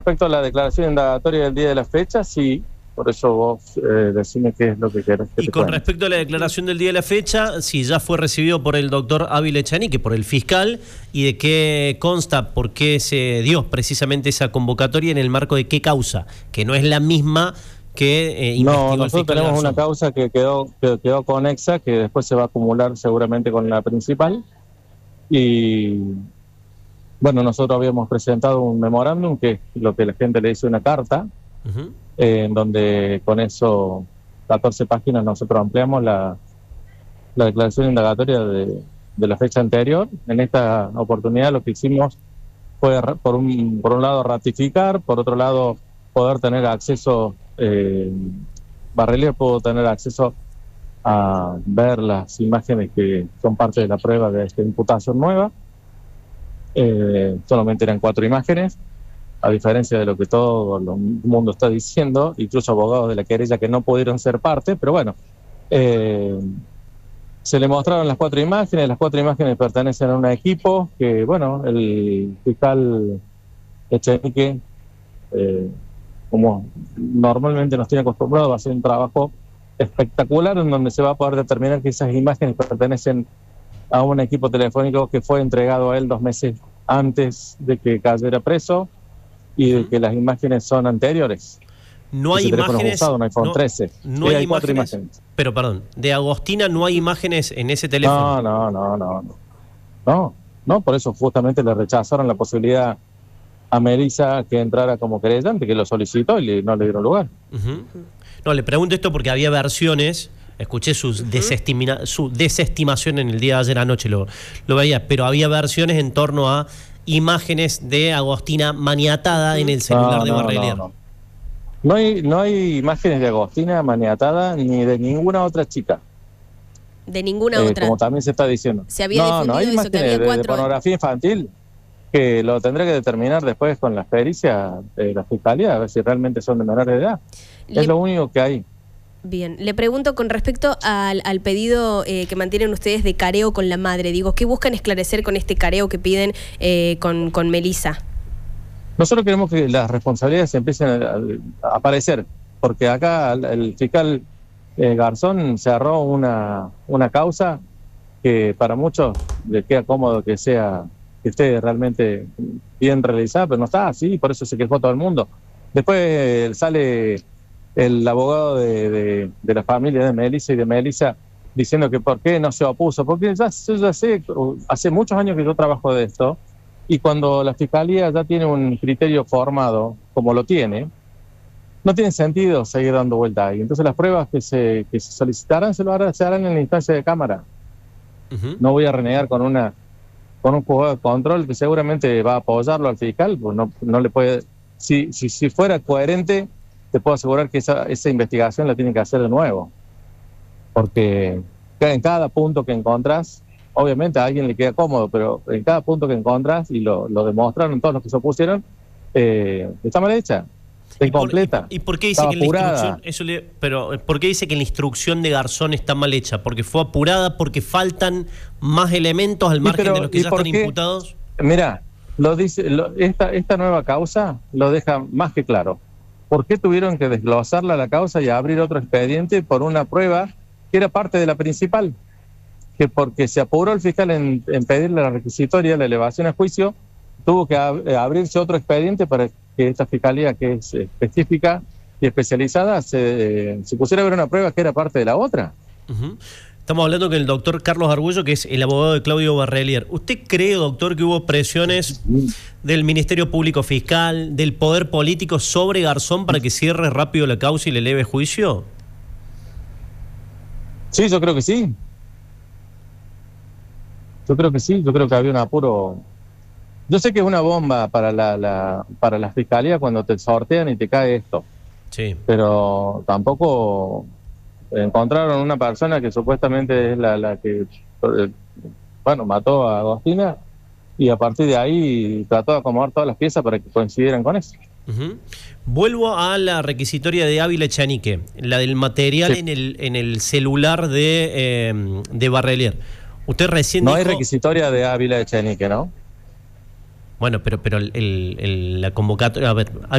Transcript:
Respecto a la declaración indagatoria del día de la fecha, sí, por eso vos decime qué es lo que querés que Y te con cuente. respecto a la declaración del día de la fecha, si ya fue recibido por el doctor Ávila Echenique, por el fiscal, y de qué consta, por qué se dio precisamente esa convocatoria, en el marco de qué causa, que no es la misma que investigó No, el nosotros fiscal tenemos una Garzón. causa que quedó conexa, que después se va a acumular seguramente con la principal. Y bueno, nosotros habíamos presentado un memorándum, que es lo que la gente le dice una carta, Ujú. en donde con eso, 14 páginas, nosotros ampliamos la declaración indagatoria de la fecha anterior. En esta oportunidad lo que hicimos fue, por un lado, ratificar, por otro lado, poder tener acceso, Barrelia pudo tener acceso a ver las imágenes que son parte de la prueba de esta imputación nueva. Solamente eran 4 imágenes, a diferencia de lo que todo el mundo está diciendo, incluso abogados de la querella que no pudieron ser parte, pero bueno, se le mostraron las 4 imágenes. Las 4 imágenes pertenecen a un equipo que, bueno, el fiscal Echenique, como normalmente nos tiene acostumbrado, va a hacer un trabajo espectacular en donde se va a poder determinar que esas imágenes pertenecen a un equipo telefónico que fue entregado a él 2 meses antes de que cayera preso y de que las imágenes son anteriores. No hay Ese teléfono es imágenes, usado, un iPhone 13. no Sí, hay hay 4 imágenes, imágenes. pero perdón, de Agostina no hay imágenes en ese teléfono. No, por eso justamente le rechazaron la posibilidad a Melissa que entrara como querellante, que lo solicitó y no le dieron lugar. Ujú. No, le pregunto esto porque había versiones, escuché su desestimación en el día de ayer anoche, lo veía, pero había versiones en torno a imágenes de Agostina maniatada en el celular de Barrelier. No hay imágenes de Agostina maniatada ni de ninguna otra chica. De ninguna otra. Como también se está diciendo. Se había difundido hay eso, imágenes que había de 4. pornografía infantil que lo tendrá que determinar después con las pericias de la fiscalía, a ver si realmente son de menores de edad. Es lo único que hay. Bien, le pregunto con respecto al pedido que mantienen ustedes de careo con la madre. Digo, ¿qué buscan esclarecer con este careo que piden con Melissa? Nosotros queremos que las responsabilidades empiecen a aparecer, porque acá el fiscal Garzón cerró una causa que para muchos les queda cómodo que esté realmente bien realizada, pero no está así, por eso se quejó todo el mundo. Después sale el abogado de la familia de Melissa y de Melissa diciendo que por qué no se opuso, porque yo ya sé, hace muchos años que yo trabajo de esto, y cuando la fiscalía ya tiene un criterio formado, como lo tiene, no tiene sentido seguir dando vuelta ahí. Entonces las pruebas que se solicitarán se harán en la instancia de cámara. No voy a renegar con un juzgado de control que seguramente va a apoyarlo al fiscal, pues no le puede. Si fuera coherente, te puedo asegurar que esa investigación la tiene que hacer de nuevo, porque en cada punto que encontrás, obviamente a alguien le queda cómodo, pero en cada punto que encontrás, y lo demostraron todos los que se opusieron, está mal hecha, está incompleta. ¿Y por qué dice que en la instrucción, por qué dice que la instrucción de Garzón está mal hecha? ¿Porque fue apurada? ¿Porque faltan más elementos al margen de los que ya están imputados? Mira, esta nueva causa lo deja más que claro. ¿Por qué tuvieron que desglosarla la causa y abrir otro expediente por una prueba que era parte de la principal? Que porque se apuró el fiscal en pedirle la requisitoria, la elevación a juicio, tuvo que abrirse otro expediente para que esta fiscalía, que es específica y especializada, se pusiera a ver una prueba que era parte de la otra. Estamos hablando con el doctor Carlos Arguello, que es el abogado de Claudio Barrelier. ¿Usted cree, doctor, que hubo presiones del Ministerio Público Fiscal, del Poder Político sobre Garzón para que cierre rápido la causa y le eleve juicio? Sí, yo creo que sí. Yo creo que había un apuro. Yo sé que es una bomba para la fiscalía cuando te sortean y te cae esto. Sí. Pero tampoco encontraron una persona que supuestamente es la que mató a Agostina, y a partir de ahí trató de acomodar todas las piezas para que coincidieran con eso. Vuelvo a la requisitoria de Ávila Echenique, la del material en el celular de Barrelier. Usted recién no dijo... hay requisitoria de Ávila Echenique, ¿no? Bueno, pero la convocatoria, a ver,